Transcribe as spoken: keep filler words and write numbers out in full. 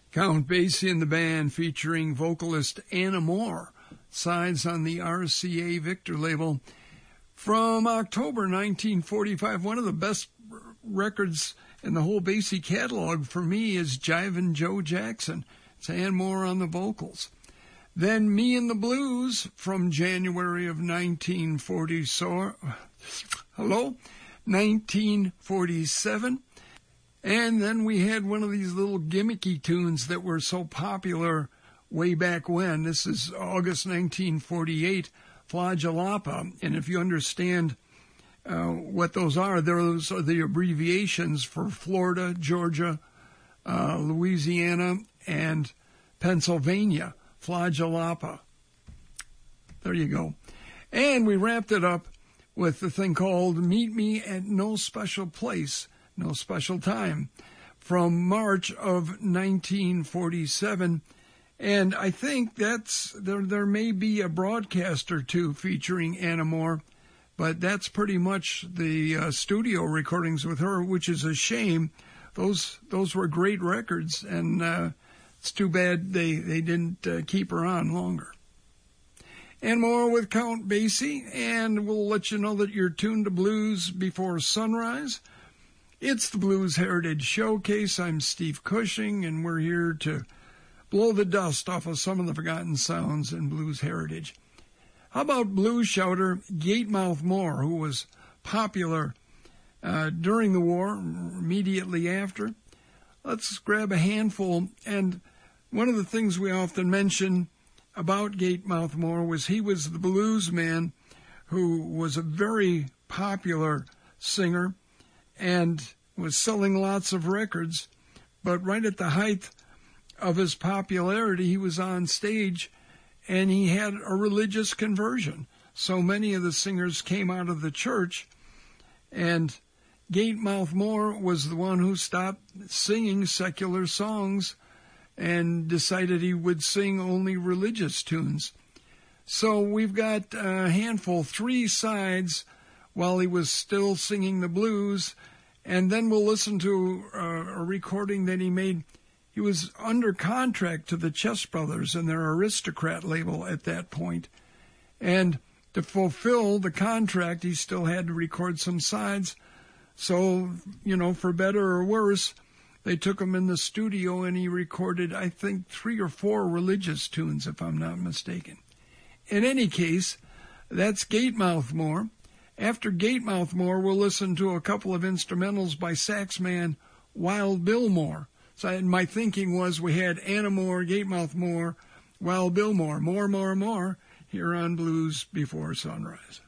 Count Basie and the Band featuring vocalist Anna Moore, sides on the R C A Victor label. From October nineteen forty-five, one of the best records in the whole Basie catalog for me is Jivin' Joe Jackson. It's Ann Moore on the vocals. Then Me and the Blues from January of nineteen forty, so, hello, nineteen forty-seven. And then we had one of these little gimmicky tunes that were so popular way back when. This is August nineteen forty-eight, Flagelapa. And if you understand uh, what those are, those are the abbreviations for Florida, Georgia, uh, Louisiana, and Pennsylvania. Flagelapa. There you go. And we wrapped it up with the thing called Meet Me at No Special Place, No Special Time, from March of nineteen forty-seven. And I think that's, there, there may be a broadcast or two featuring Anna Moore, but that's pretty much the uh, studio recordings with her, which is a shame. Those, those were great records, and uh, it's too bad they, they didn't uh, keep her on longer. And more with Count Basie, and we'll let you know that you're tuned to Blues Before Sunrise. It's the Blues Heritage Showcase. I'm Steve Cushing, and we're here to blow the dust off of some of the forgotten sounds in blues heritage. How about blues shouter Gatemouth Moore, who was popular uh, during the war, immediately after? Let's grab a handful. And one of the things we often mention about Gatemouth Moore was he was the blues man who was a very popular singer and was selling lots of records. But right at the height of his popularity, he was on stage and he had a religious conversion. So many of the singers came out of the church, and Gatemouth Moore was the one who stopped singing secular songs and decided he would sing only religious tunes. So we've got a handful, three sides while he was still singing the blues, and then we'll listen to a, a recording that he made. He was under contract to the Chess Brothers and their Aristocrat label at that point. And to fulfill the contract, he still had to record some sides. So, you know, for better or worse, they took him in the studio and he recorded, I think, three or four religious tunes, if I'm not mistaken. In any case, that's Gatemouth Moore. After Gatemouth Moore, we'll listen to a couple of instrumentals by saxman Wild Bill Moore. So my thinking was we had Anna Moore, Gatemouth Moore, Wild Bill Moore, more, more, more, here on Blues Before Sunrise.